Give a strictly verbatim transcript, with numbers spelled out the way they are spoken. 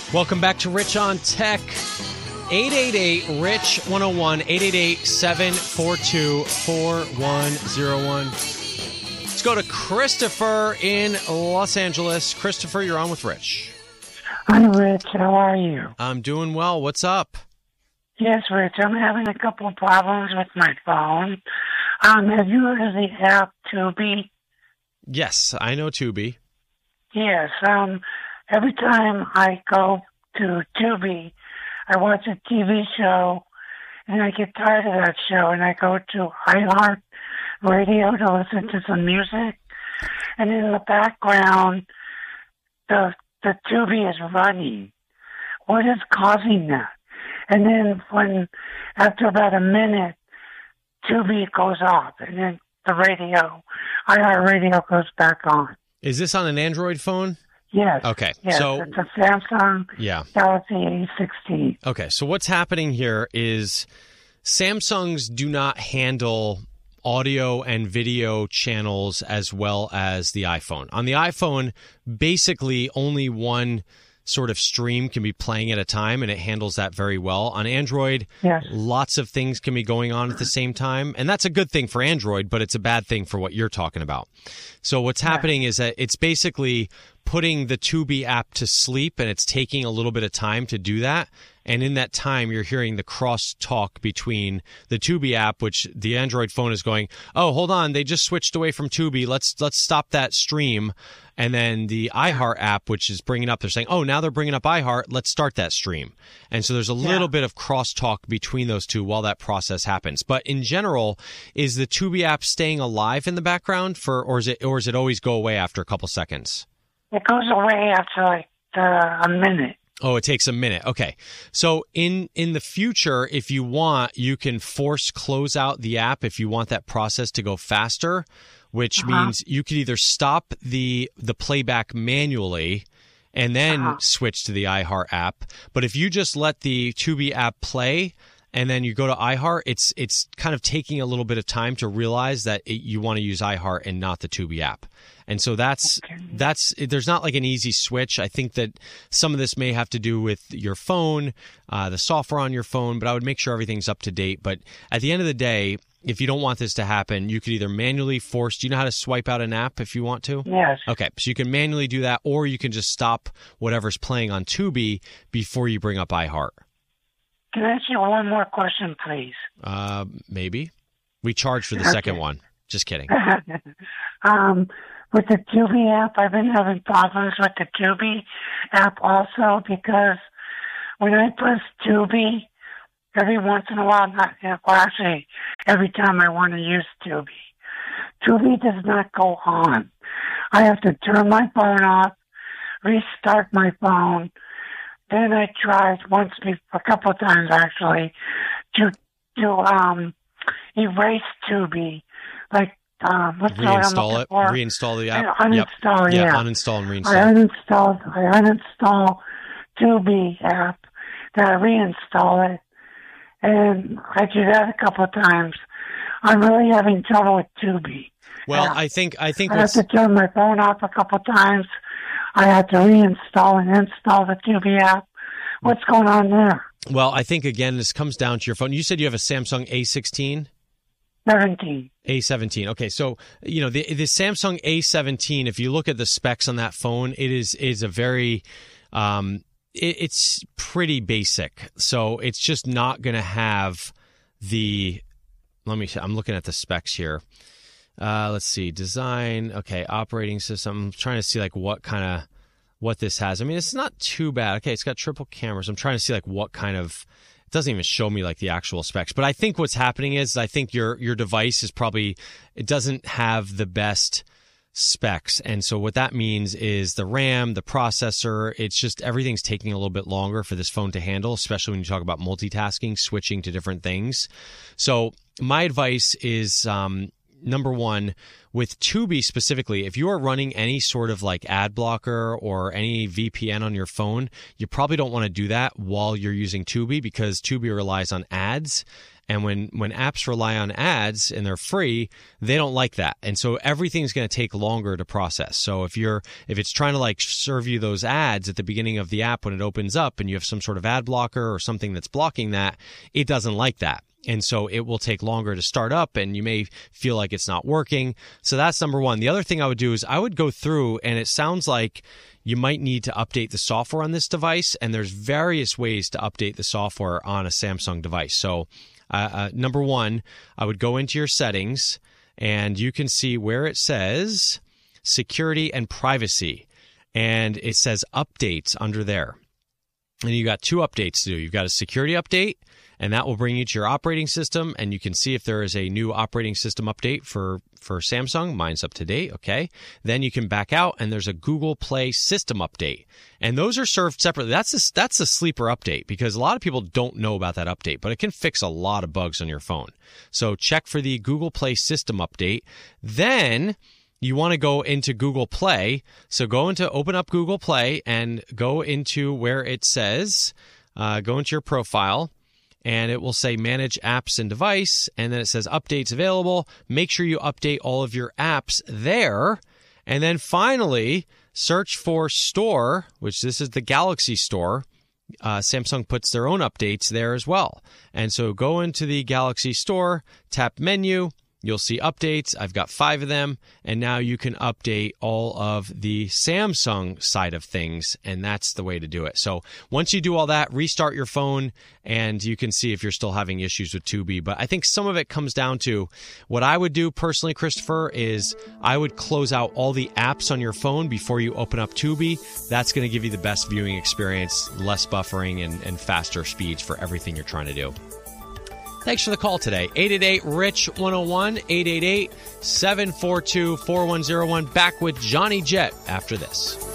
Welcome back to Rich on Tech. eight eight eight, R I C H, one oh one, eight eight eight, seven four two, four one oh one. Let's go to Christopher in Los Angeles. Christopher, you're on with Rich. Hi, Rich. How are you? I'm doing well. What's up? Yes, Rich. I'm having a couple of problems with my phone. Um, have you heard of the app Tubi? Yes, I know Tubi. Yes. Um, every time I go to Tubi, I watch a T V show, and I get tired of that show, and I go to iHeart Radio to listen to some music, and in the background, the the Tubi is running. What is causing that? And then when, after about a minute, Tubi goes off, and then the radio, iHeart Radio goes back on. Is this on an Android phone? Yes. Okay. Yes, so it's a Samsung yeah. Galaxy A sixteen. Okay, so what's happening here is Samsungs do not handle audio and video channels as well as the iPhone. On the iPhone, basically only one sort of stream can be playing at a time, and it handles that very well. On Android, yes. lots of things can be going on at the same time, and that's a good thing for Android, but it's a bad thing for what you're talking about. So what's happening is that it's basically putting the Tubi app to sleep, and it's taking a little bit of time to do that. And in that time, you're hearing the cross-talk between the Tubi app, which the Android phone is going, oh, hold on, they just switched away from Tubi. Let's let's stop that stream. And then the iHeart app, which is bringing up, they're saying, oh, now they're bringing up iHeart. Let's start that stream. And so there's a little yeah. bit of cross-talk between those two while that process happens. But in general, is the Tubi app staying alive in the background, for, or is it or is it always go away after a couple seconds? It goes away after like uh, a minute. Oh, it takes a minute. Okay. So in, in the future, if you want, you can force close out the app if you want that process to go faster, which uh-huh. means you could either stop the the playback manually and then uh-huh. switch to the iHeart app. But if you just let the Tubi app play and then you go to iHeart, it's it's kind of taking a little bit of time to realize that it, you want to use iHeart and not the Tubi app. And so that's okay. that's there's not like an easy switch. I think that some of this may have to do with your phone, uh, the software on your phone, but I would make sure everything's up to date. But at the end of the day, if you don't want this to happen, you could either manually force. Do you know how to swipe out an app if you want to? Yes. Okay, so you can manually do that, or you can just stop whatever's playing on Tubi before you bring up iHeart. Can I ask you one more question, please? Uh, maybe. We charge for the okay. second one. Just kidding. um, with the Tubi app, I've been having problems with the Tubi app also because when I press Tubi, every once in a while, not well, actually, every time I want to use Tubi, Tubi does not go on. I have to turn my phone off, restart my phone. Then I tried once, a couple of times actually, to to um erase Tubi, like um, what's the word I'm reinstall looking it, for? reinstall the app, uninstall, yep. yeah, yeah, uninstall and reinstall. I uninstalled, I uninstall Tubi app, then I reinstall it, and I do that a couple of times. I'm really having trouble with Tubi. Well, uh, I think I think I what's... have to turn my phone off a couple of times. I have to reinstall and install the Tubi app. What's going on there? Well, I think, again, this comes down to your phone. You said you have a Samsung A sixteen? seventeen. A seventeen. Okay, so, you know, the, the Samsung A seventeen, if you look at the specs on that phone, it is is a very... Um, it, it's pretty basic. So it's just not going to have the... Let me... I'm looking at the specs here. Uh, let's see. Design. Okay, operating system. I'm trying to see, like, what kind of... what this has. I mean, it's not too bad. Okay, it's got triple cameras. I'm trying to see like what kind of... It doesn't even show me like the actual specs. But I think what's happening is I think your your device is probably... It doesn't have the best specs. And so what that means is the RAM, the processor, it's just everything's taking a little bit longer for this phone to handle, especially when you talk about multitasking, switching to different things. So my advice is... Um, number one, with Tubi specifically, if you are running any sort of like ad blocker or any V P N on your phone, you probably don't want to do that while you're using Tubi, because Tubi relies on ads. And when, when apps rely on ads and they're free, they don't like that. And so everything's going to take longer to process. So if you're if it's trying to like serve you those ads at the beginning of the app when it opens up and you have some sort of ad blocker or something that's blocking that, it doesn't like that. And so it will take longer to start up and you may feel like it's not working. So that's number one. The other thing I would do is I would go through, and it sounds like you might need to update the software on this device. And there's various ways to update the software on a Samsung device. So uh, uh, number one, I would go into your settings and you can see where it says security and privacy. And it says updates under there. And you got two updates to do. You've got a security update, and that will bring you to your operating system, and you can see if there is a new operating system update for, for Samsung. Mine's up to date, okay? Then you can back out, and there's a Google Play system update. And those are served separately. That's a, that's a sleeper update, because a lot of people don't know about that update, but it can fix a lot of bugs on your phone. So check for the Google Play system update. Then you want to go into Google Play. So go into, open up Google Play and go into where it says, uh, go into your profile, and it will say manage apps and device. And then it says updates available. Make sure you update all of your apps there. And then finally, search for store, which this is the Galaxy Store. Uh, Samsung puts their own updates there as well. And so go into the Galaxy Store, tap menu. You'll see updates. I've got five of them. And now you can update all of the Samsung side of things. And that's the way to do it. So once you do all that, restart your phone and you can see if you're still having issues with Tubi. But I think some of it comes down to what I would do personally, Christopher, is I would close out all the apps on your phone before you open up Tubi. That's going to give you the best viewing experience, less buffering, and, and faster speeds for everything you're trying to do. Thanks for the call today. eight eight eight, R I C H, one oh one, eight eight eight, seven four two, four one zero one. Back with Johnny Jet after this.